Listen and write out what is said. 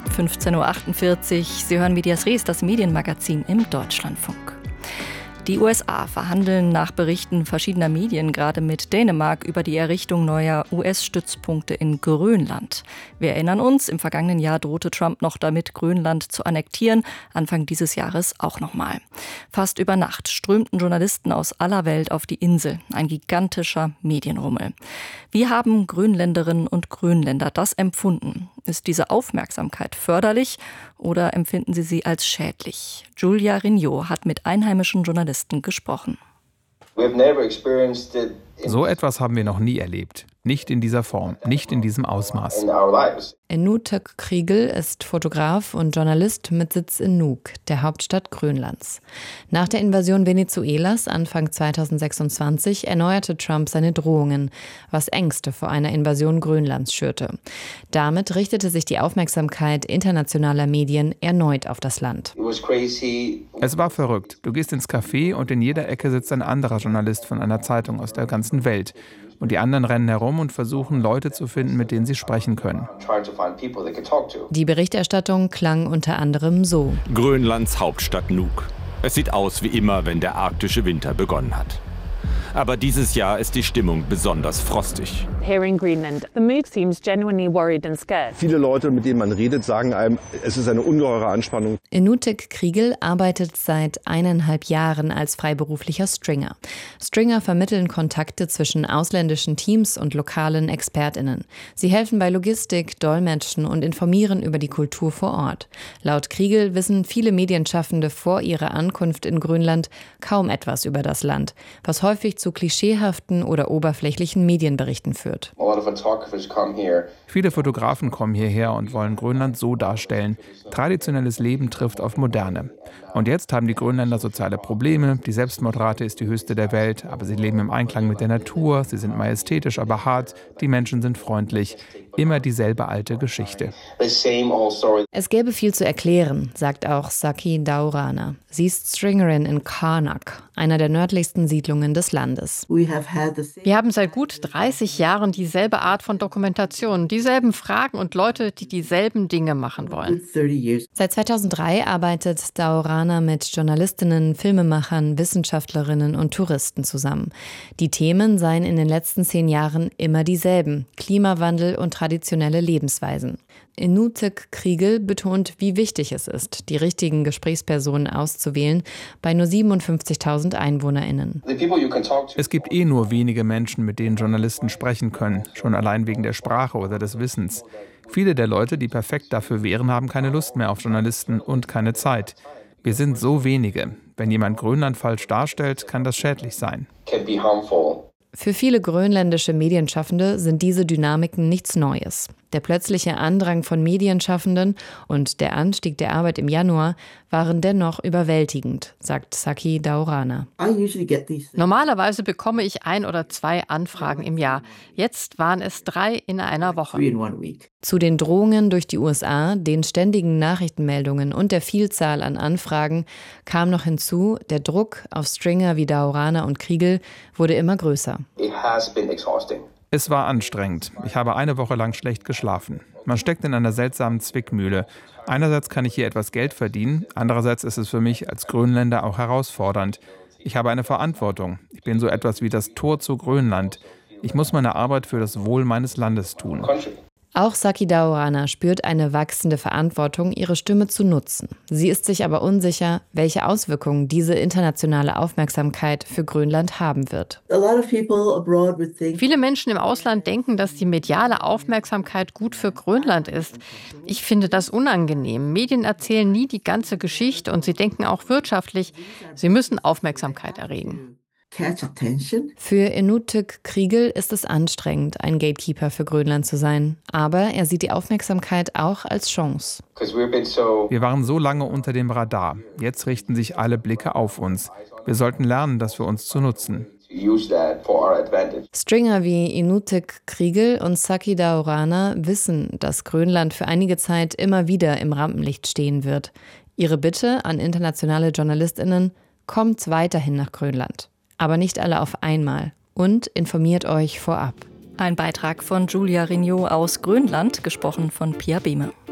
15.48 Uhr. Sie hören Medias Res, das Medienmagazin im Deutschlandfunk. Die USA verhandeln nach Berichten verschiedener Medien gerade mit Dänemark über die Errichtung neuer US-Stützpunkte in Grönland. Wir erinnern uns, im vergangenen Jahr drohte Trump noch damit, Grönland zu annektieren, Anfang dieses Jahres auch nochmal. Fast über Nacht strömten Journalisten aus aller Welt auf die Insel, ein gigantischer Medienrummel. Wie haben Grönländerinnen und Grönländer das empfunden? Ist diese Aufmerksamkeit förderlich oder empfinden sie als schädlich? Julia Rignot hat mit einheimischen Journalisten gesprochen. So etwas haben wir noch nie erlebt. Nicht in dieser Form, nicht in diesem Ausmaß. Enutek Kriegel ist Fotograf und Journalist mit Sitz in Nuuk, der Hauptstadt Grönlands. Nach der Invasion Venezuelas Anfang 2026 erneuerte Trump seine Drohungen, was Ängste vor einer Invasion Grönlands schürte. Damit richtete sich die Aufmerksamkeit internationaler Medien erneut auf das Land. Es war verrückt. Du gehst ins Café und in jeder Ecke sitzt ein anderer Journalist von einer Zeitung aus der ganzen Welt. Und die anderen rennen herum und versuchen, Leute zu finden, mit denen sie sprechen können. Die Berichterstattung klang unter anderem so. Grönlands Hauptstadt Nuuk. Es sieht aus wie immer, wenn der arktische Winter begonnen hat. Aber dieses Jahr ist die Stimmung besonders frostig. Here in Greenland, the mood seems genuinely worried and scared. Viele Leute, mit denen man redet, sagen einem, es ist eine ungeheure Anspannung. Enutek Kriegel arbeitet seit 1,5 Jahren als freiberuflicher Stringer. Stringer vermitteln Kontakte zwischen ausländischen Teams und lokalen ExpertInnen. Sie helfen bei Logistik, Dolmetschen und informieren über die Kultur vor Ort. Laut Kriegel wissen viele Medienschaffende vor ihrer Ankunft in Grönland kaum etwas über das Land, was häufig zu klischeehaften oder oberflächlichen Medienberichten führt. Viele Fotografen kommen hierher und wollen Grönland so darstellen. Traditionelles Leben trifft auf Moderne. Und jetzt haben die Grönländer soziale Probleme. Die Selbstmordrate ist die höchste der Welt, aber sie leben im Einklang mit der Natur. Sie sind majestätisch, aber hart. Die Menschen sind freundlich. Immer dieselbe alte Geschichte. Es gäbe viel zu erklären, sagt auch Saki Daurana. Sie ist Stringerin in Qaanaaq, einer der nördlichsten Siedlungen des Landes. Wir haben seit gut 30 Jahren dieselbe Art von Dokumentation, dieselben Fragen und Leute, die dieselben Dinge machen wollen. Seit 2003 arbeitet Daurana mit Journalistinnen, Filmemachern, Wissenschaftlerinnen und Touristen zusammen. Die Themen seien in den letzten 10 Jahren immer dieselben: Klimawandel und traditionelle Lebensweisen. Enutek Kriegel betont, wie wichtig es ist, die richtigen Gesprächspersonen auszuwählen, bei nur 57.000 EinwohnerInnen. Es gibt nur wenige Menschen, mit denen Journalisten sprechen können, schon allein wegen der Sprache oder des Wissens. Viele der Leute, die perfekt dafür wären, haben keine Lust mehr auf Journalisten und keine Zeit. Wir sind so wenige. Wenn jemand Grönland falsch darstellt, kann das schädlich sein. Für viele grönländische Medienschaffende sind diese Dynamiken nichts Neues. Der plötzliche Andrang von Medienschaffenden und der Anstieg der Arbeit im Januar waren dennoch überwältigend, sagt Saki Daurana. Normalerweise bekomme ich 1 oder 2 Anfragen im Jahr. Jetzt waren es 3 in einer Woche. Zu den Drohungen durch die USA, den ständigen Nachrichtenmeldungen und der Vielzahl an Anfragen kam noch hinzu, der Druck auf Stringer wie Daurana und Kriegel wurde immer größer. Es war anstrengend. Ich habe eine Woche lang schlecht geschlafen. Man steckt in einer seltsamen Zwickmühle. Einerseits kann ich hier etwas Geld verdienen, andererseits ist es für mich als Grönländer auch herausfordernd. Ich habe eine Verantwortung. Ich bin so etwas wie das Tor zu Grönland. Ich muss meine Arbeit für das Wohl meines Landes tun. Auch Saki Daurana spürt eine wachsende Verantwortung, ihre Stimme zu nutzen. Sie ist sich aber unsicher, welche Auswirkungen diese internationale Aufmerksamkeit für Grönland haben wird. Viele Menschen im Ausland denken, dass die mediale Aufmerksamkeit gut für Grönland ist. Ich finde das unangenehm. Medien erzählen nie die ganze Geschichte und sie denken auch wirtschaftlich, sie müssen Aufmerksamkeit erregen. Für Enutek Kriegel ist es anstrengend, ein Gatekeeper für Grönland zu sein. Aber er sieht die Aufmerksamkeit auch als Chance. Wir waren so lange unter dem Radar. Jetzt richten sich alle Blicke auf uns. Wir sollten lernen, das für uns zu nutzen. Stringer wie Enutek Kriegel und Saki Daurana wissen, dass Grönland für einige Zeit immer wieder im Rampenlicht stehen wird. Ihre Bitte an internationale JournalistInnen: kommt weiterhin nach Grönland. Aber nicht alle auf einmal. Und informiert euch vorab. Ein Beitrag von Julia Rignot aus Grönland, gesprochen von Pia Behme.